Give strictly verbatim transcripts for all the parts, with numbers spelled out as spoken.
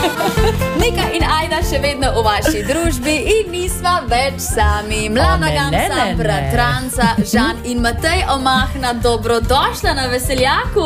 Nika in Ajda še vedno v vaši družbi in nisva več sami. Mlada Gamsa, bratranca, Žan in Matej Omahna, dobrodošla na Veseljaku.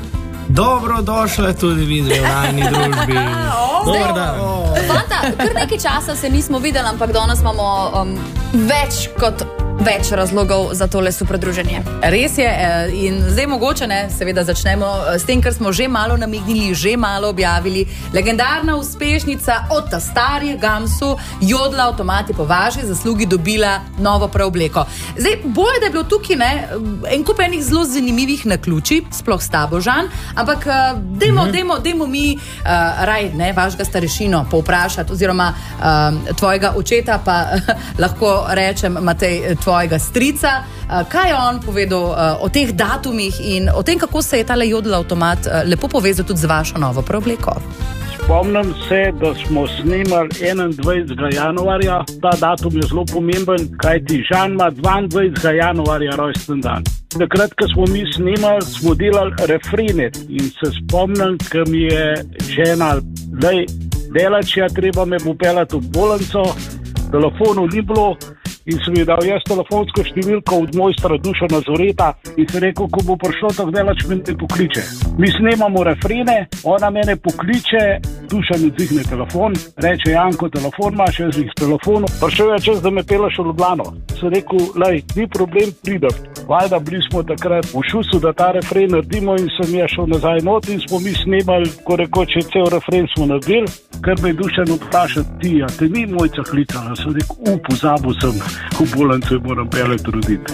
Dobrodošla tudi videli v najni družbi. Dobar dan. Fanta, kar nekaj časa se nismo videli, ampak danes imamo um, več kot več razlogov za tole super druženje. Res je, in zdaj mogoče ne, seveda začnemo s tem, kar smo že malo namignili, že malo objavili. Legendarna uspešnica od ta starih Gamsu, Jodel avtomat je po vaši zaslugi dobila novo preobleko. Zdaj, boje, da je bilo tukaj ne, en kup enih zelo zanimivih naključij, sploh s tabo, Žan, ampak dejmo, mm-hmm. dejmo, dejmo mi uh, raj, ne, vašega starešino povprašati, oziroma uh, tvojega očeta, pa lahko rečem, Matej, tvojega strica. Kaj je on povedal uh, o teh datumih in o tem, kako se je tale Jodel avtomat uh, lepo povezal tudi z vašo novo preobleko? Spomnim se, da smo snimali enaindvajsetega januarja. Ta datum je zelo pomemben, kajti Žan ima dvaindvajsetega januarja rojsten dan. Takrat, ko smo mi snimali, smo delali refrene in se spomnim, ko mi je žena, daj, delačja, treba me popeljati v bolnico, telefonu ni bilo. In sem ji dal jaz telefonsko številko od mojstra Dušana Zoreta in sem rekel, ko bo prišlo tako delač, me ne pokliče. Mi snemamo refrene, ona mene pokliče, Dušan odzihne telefon, reče, Janko, telefon imaš, jaz jih s telefonom. Prišel je čas, da me peleš v Ljubljano. Sem rekel, lej, ni problem, pridem. Valjda bili smo takrat v šusu, da ta refren naredimo in sem je šel nazaj not in smo mi snemali, ko rekoče cel refren smo naredili, ker me je Dušan vprašal, ti, a te ni Mojca klicala? Sem rekel, u, pozabil sem. V bolnico moram pelet roditi.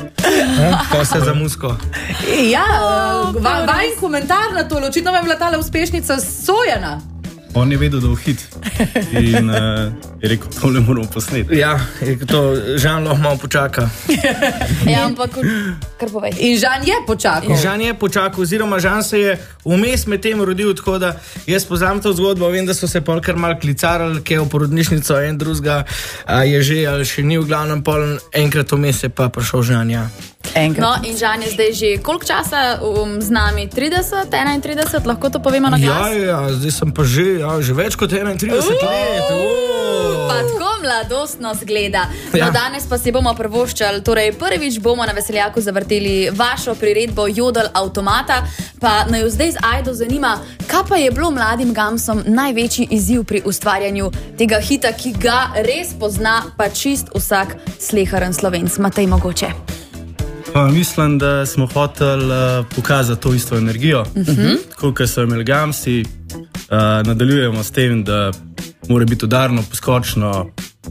To se za musko. Ja, va, vajen komentar na to, očitno vam je bila tale uspešnica sojena. On je vedel, da je hit in uh, je rekel, tole moramo posneti. Ja, je to Žan lahko malo počaka. Ja, ampak kar povej. In Žan je počakal. In Žan je počakal, oziroma Žan se je vmes med tem rodil, tako da jaz poznam to zgodbo, vem, da so se pol kar malo klicarali, kje v porodnišnico, en drugega je že ali še ni, v glavnem pol enkrat vmes je pa prišel Žan, ja. Enkrat. No, in Žan je zdaj že koliko časa um, z nami? trideset, enaintrideset, lahko to povemo na glas? Ja, ja, zdaj sem pa že, ja, že več kot enaintrideset uh, let. Uh. Pa tako mladostno zgleda. Ja. No, danes pa si bomo prvoščali, torej prvič bomo na Veseljaku zavrteli vašo priredbo Jodel avtomata, pa naj jo zdaj z Ajdo zanima, kaj pa je bilo mladim Gamsom največji izziv pri ustvarjanju tega hita, ki ga res pozna pa čist vsak sleharen Slovenc. Matej, mogoče. Pa mislim, da smo hoteli uh, pokazati to isto energijo, uh-huh. tako kot so imeli Gamsi. Uh, nadaljujemo s tem, da mora biti udarno, poskočno.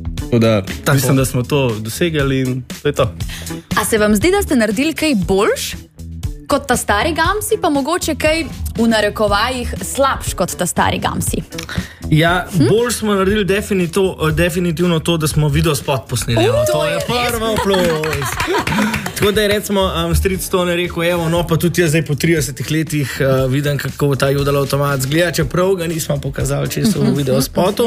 Da, mislim, da smo to dosegali in to je to. A se vam zdi, da ste naredili kaj boljš kot ta stari Gamsi, pa mogoče kaj v narekovajih slabš kot ta stari Gamsi? Ja, hm? bolj smo naredili definitivno, definitivno to, da smo video spot posneli. Uh, to, to je prvo plus. Tako da je recimo um, stric to ne rekel, evo, no pa tudi jaz zdaj po tridesetih letih uh, vidim, kako ta Jodel avtomat zgleda, čeprav ga nismo pokazali čisto v video spotu.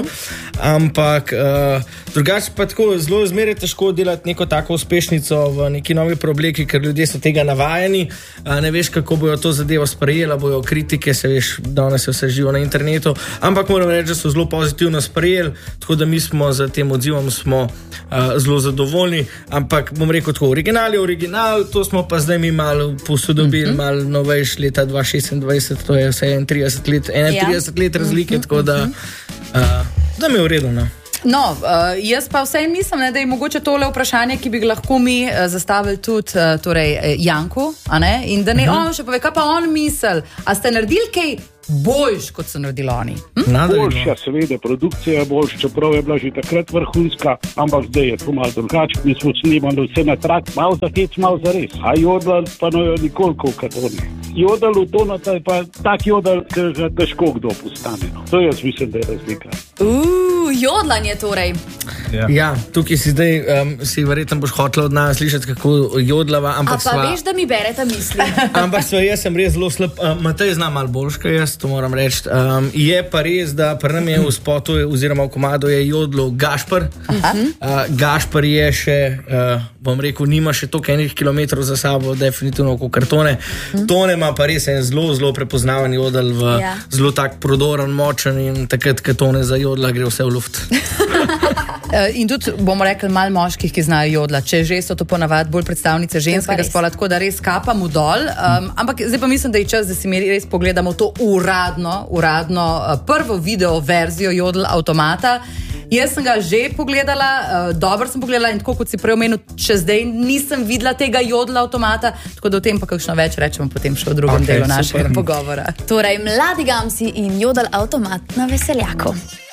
Ampak uh, drugače pa tako zelo zmeraj težko delati neko tako uspešnico v neki novi preobleki, ker ljudje so tega navajeni. Uh, ne veš, kako bojo to zadevo sprejela, bojo kritike, se veš, danes je vse živo na internetu, ampak moram reči, da so zelo pozitivno sprejeli, tako da mi smo z tem odzivom smo uh, zelo zadovoljni, ampak bom rekel tako, original je original, to smo pa zdaj mi malo posodobili, mm-hmm. malo novejš leta dva tisoč šestindvajset, to je vse enaintrideset let, enaintrideset ja. let razlike, tako da uh, da mi je v redu, no. No, uh, jaz pa vsem mislim, ne, da je mogoče tole vprašanje, ki bi ga lahko mi uh, zastavili tudi uh, torej, Janku, a ne? In da ne uh-huh. on še pove, kaj pa on misli, a ste naredili kaj boljš, kot so naredili oni? Hm? Boljša, seveda, produkcija je boljša, čeprav je bila že takrat vrhunska, ampak zdaj je to malo drugače. Mi smo snimali vse na trak, malo za hec, malo za res. A Jodel pa no je nikolko v katoni. Jodel v tonata je pa tak Jodel, ki ga težko kdo postane. No. To jaz mislim, da je razlika. Uuu. jodlanje torej. Ja. Ja, tukaj si zdaj, um, si verjetno boš hotel od nas slišati, kako jodlava, A ampak pa sva, veš, da mi berete misli. ampak sva, jaz sem res zelo slab, uh, Matej zna malo boljš, kaj jaz to moram reči. Um, je pa res, da pri nam je v spotu oziroma v komadu je jodlo Gašper. Uh, Gašper je še, uh, bom rekel, nima še toliko enih kilometrov za sabo, definitivno kot kartone. Tone ima pa res en zelo, zelo prepoznaven jodel, v, Ja. zelo tak prodoren, močen in takrat, ko tone za jodla, gre vse v luft. In tudi bomo rekli malo moških, ki znajo jodla, če že so to ponavadi bolj predstavnice ženskega res. spola, tako da res kapamo dol. Um, ampak zdaj pa mislim, da je čas, da si mi res pogledamo to uradno, uradno uh, prvo video verzijo jodl avtomata. Jaz sem ga že pogledala, uh, dobro sem pogledala in tako kot si prej omenil, še zdaj nisem videla tega jodla avtomata, tako da o tem pa kakšno več rečemo potem še v drugem Okej, delu našega super. pogovora. Torej, mladi gamsi in jodel avtomat na veseljaku.